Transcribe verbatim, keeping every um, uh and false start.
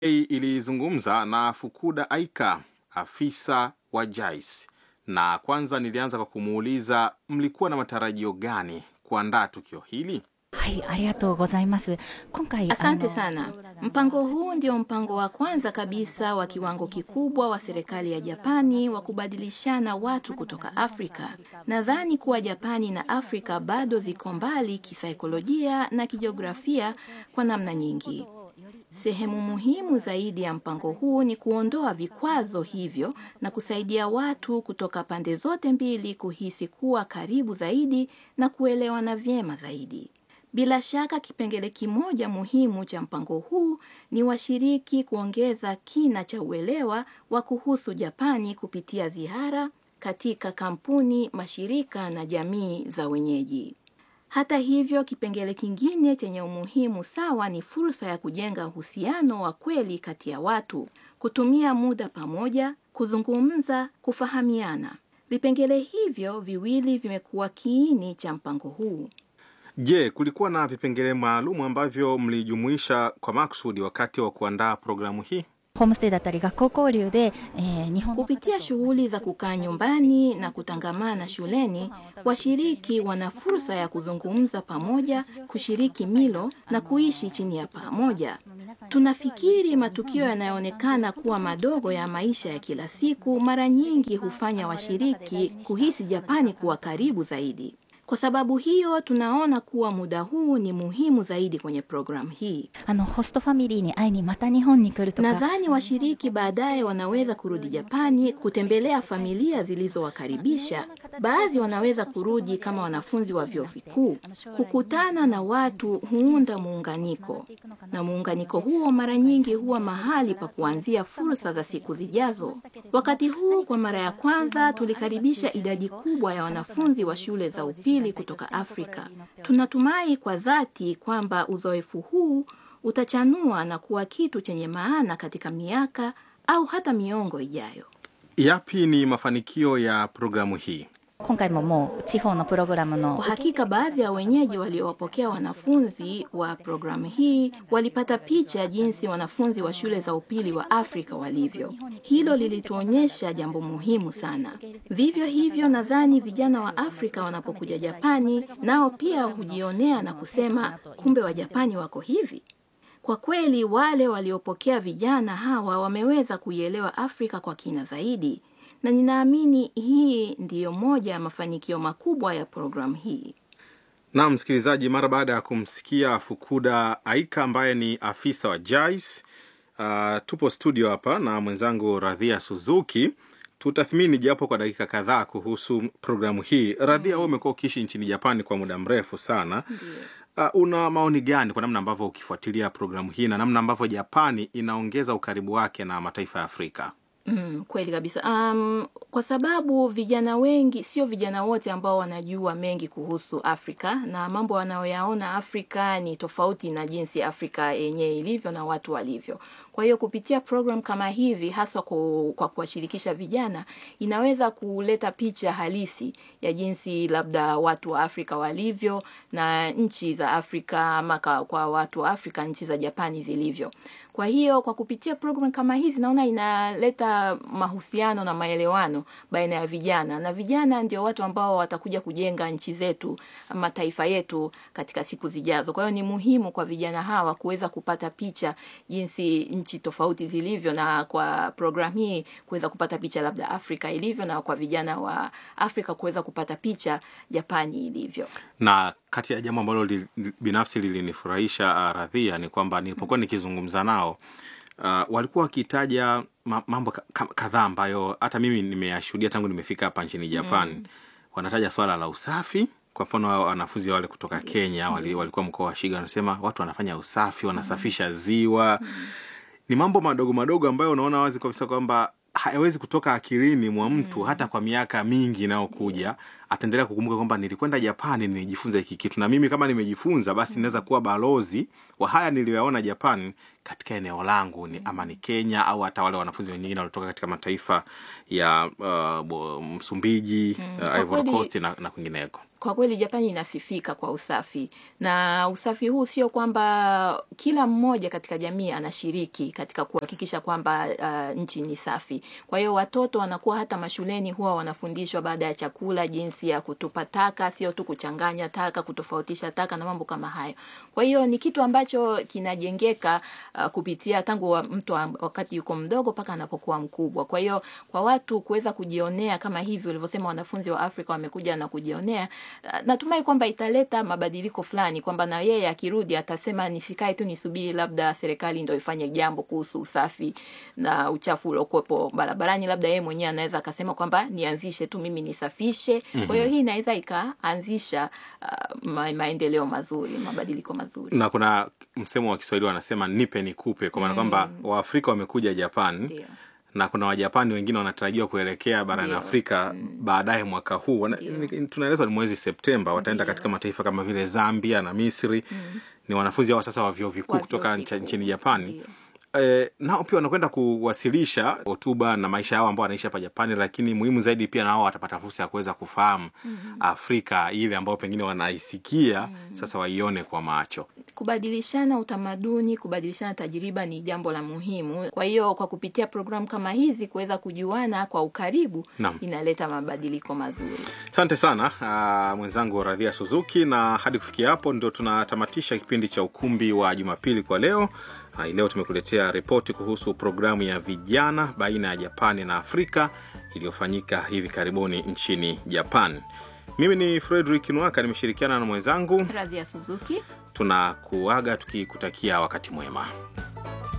Ilizungumza na Fukuda Aika, afisa wa Jais, na kwanza nilianza kwa kumuuliza mlikuwa na matarajio gani kuandaa tukio hili? Hai, arigatou gozaimasu. Konkai, Asante ano, sana. Mpango huu ndio mpango wa kwanza kabisa wa kiwango kikubwa wa serikali ya Japani wa kubadilishana watu kutoka Afrika. Nadhani kuwa Japani na Afrika bado ziko mbali kisaikolojia na kijiografia kwa namna nyingi. Sehemu muhimu zaidi ya mpango huu ni kuondoa vikwazo hivyo na kusaidia watu kutoka pande zote mbili kuhisi kuwa karibu zaidi na kuelewana vyema zaidi. Bila shaka kipengele kimoja muhimu cha mpango huu ni washiriki kuongeza kina cha uelewa wa kuhusu Japani kupitia ziara katika kampuni, mashirika na jamii za wenyeji. Hata hivyo, kipengele kingine chenye umuhimu sawa ni fursa ya kujenga uhusiano wa kweli kati ya watu, kutumia muda pamoja, kuzungumza, kufahamiana. Vipengele hivyo viwili vimekuwa kiini cha mpango huu. Je, kulikuwa na vipengele maalum ambavyo mlijumuisha kwa maksudi wakati wa kuandaa programu hii? homestay dattari gakkou kouryu de, eh, Nihon no Kupitia shughuli za kukaa nyumbani na kutangamana shuleni, washiriki wana fursa ya kuzungumza pamoja, kushiriki milo na kuishi chini ya pamoja. Tunafikiri matukio yanayoonekana kuwa madogo ya maisha ya kila siku mara nyingi hufanya washiriki kuhisi Japani kuwa karibu zaidi. Kwa sababu hiyo, tunaona kuwa muda huu ni muhimu zaidi kwenye programu hii. ano host family ni ai ni mata Nihon ni kuru toka. Nadhani washiriki baadaye wanaweza kurudi Japani kutembelea familia zilizowakaribisha. Baadhi wanaweza kurudi kama wanafunzi wa vyuo vikuu. Kukutana na watu huunda muunganiko, na muunganiko huo mara nyingi huwa mahali pa kuanzia fursa za siku zijazo. Wakati huu kwa mara ya kwanza tulikaribisha idadi kubwa ya wanafunzi wa shule za upili kutoka Afrika. Tunatumai kwa dhati kwamba uzoefu huu utachanua na kuwa kitu chenye maana katika miaka au hata miongo ijayo. Yapi ni mafanikio ya programu hii? Konkai mo mou chihou no programu no Kwa hakika baadhi ya wenyeji waliowapokea wanafunzi wa programu hii walipata picha jinsi wanafunzi wa shule za upili wa Afrika walivyo. Hilo lilituonyesha jambo muhimu sana. Vivyo hivyo, nadhani vijana wa Afrika wanapokuja Japani nao pia hujionea na kusema kumbe wa Japani wako hivi. Kwa kweli wale waliopokea vijana hawa wameweza kuielewa Afrika kwa kina zaidi. Na ninaamini hii ndiyo moja ya mafanikio makubwa ya programu hii. Na msikilizaji, mara baada ya kumsikia Fukuda Aika ambaye ni afisa wa Jais, uh, tupo studio hapa na mwenzangu Radhia Suzuki. Tutathmini japo kwa dakika kadhaa kuhusu programu hii. Radhia, wewe umekuwa ukiishi nchini Japani kwa muda mrefu sana. Uh, una maoni gani kwa namna ambavyo ukifuatilia programu hii na namna ambavyo Japani inaongeza ukaribu wake na mataifa ya Afrika? Mm, kweli kabisa. Um, kwa sababu vijana wengi, sio vijana wote ambao wanajua mengi kuhusu Afrika, na mambo wanayoyaona Afrika ni tofauti na jinsi Afrika yenyewe ilivyo na watu walivyo. Kwa hiyo kupitia program kama hivi, hasa ku, kwa kuwashirikisha vijana, inaweza kuleta picha halisi ya jinsi labda watu wa Afrika walivyo na nchi za Afrika, ama kwa watu wa Afrika nchi za Japani zilivyo. Kwa hiyo kwa kupitia program kama hizi naona inaleta mahusiano na maelewano baina ya vijana, na vijana ndio watu ambao watakuja kujenga nchi zetu, mataifa yetu katika siku zijazo. Kwa hiyo ni muhimu kwa vijana hawa kuweza kupata picha jinsi nchi tofauti zilivyo, na kwa program hii kuweza kupata picha labda Afrika ilivyo, na kwa vijana wa Afrika kuweza kupata picha Japani ilivyo. Na kati ya jambo ambalo li, binafsi lilinifurahisha uh, Radhia ni kwamba nilipokuwa nikizungumza nao uh, walikuwa wakitaja mambo kadhaa ambayo hata mimi nimeyashuhudia tangu nimefika hapa nchini Japan. Mm. Wanataja swala la usafi. Kwa mfano wanafunzi wale kutoka Kenya wali, walikuwa mkoa wa Shiga, wanasema watu wanafanya usafi, wanasafisha ziwa. Mm. Ni mambo madogo madogo ambayo unaona wazi kabisa kwamba hayawezi kutoka akilini mwa mtu mm. hata kwa miaka mingi inayokuja, ataendelea kukumbuka kwamba nilikwenda Japani nilijifunza hiki kitu, na mimi kama nimejifunza basi naweza kuwa balozi wa haya niliyoyaona Japan katika eneo langu, ni ama ni Kenya au hata wale wanafunzi wengine walitoka katika mataifa ya uh, Msumbiji, mm, uh, Ivory Coast na, na kwingineko. Kwa kweli Japani inasifika kwa usafi, na usafi huu sio kwamba kila mmoja katika jamii anashiriki katika kuhakikisha kwamba uh, nchi ni safi. Kwa hiyo watoto wanakuwa hata mashuleni huwa wanafundishwa baada ya chakula jinsi ya kutupa taka, sio tu kuchanganya taka, kutofautisha taka na mambo kama hayo. Kwa hiyo ni kitu ambacho kinajengeka uh, kupitia tangu wa mtu wakati yuko mdogo mpaka anapokuwa mkubwa. Kwa hiyo kwa watu kuweza kujionea kama hivi ulivyosema wanafunzi wa Afrika wamekuja na kujionea, natumai kwamba italeta mabadiliko fulani, kwamba na yeye akirudi atasema nisikae tu nisubiri labda serikali ndio ifanye jambo kuhusu usafi na uchafu uliokuwepo barabarani, labda yeye mwenyewe anaweza akasema kwamba nianzishe tu mimi nisafishe. Mm-hmm. Kwa hiyo hii inaweza ikaanzisha uh, ma maendeleo mazuri, mabadiliko mazuri. Na kuna msemo wa Kiswahili wanasema nipe nikupe, kwa maana kwamba mm. Waafrika wamekuja Japan. Ndio. Na kuna Wajapani wengine wanatarajiwa kuelekea barani Afrika mm. baadaye mwaka huu. Tunaeleza ni mwezi Septemba wataenda katika mataifa kama vile Zambia na Misri. Mm. Ni wanafunzi hao sasa wa vyuo vikuu kutoka nchini Japani. Eh, nao pia wanakwenda kuwasilisha hotuba na maisha yao ambao wanaishi hapa Japani, lakini muhimu zaidi pia nao watapata fursa ya kuweza kufahamu mm-hmm. Afrika ile ambayo pengine wanaisikia mm-hmm. sasa waione kwa macho. Kubadilishana utamaduni, kubadilishana tajiriba ni jambo la muhimu. Kwa hiyo kwa kupitia programu kama hizi kuweza kujuana kwa ukaribu Naam. inaleta mabadiliko mazuri. Asante sana uh, mwenzangu Radhia Suzuki, na hadi kufikia hapo ndio tunatamatisha kipindi cha Ukumbi wa Jumapili kwa leo. Uh, leo tumekuletea ripoti kuhusu programu ya vijana baina ya Japani na Afrika iliyofanyika hivi karibuni nchini Japan. Mimi ni Frederick Nwaka, nimeshirikiana na mwenzangu Radhia Suzuki. Tunakuaga tukikutakia wakati mwema.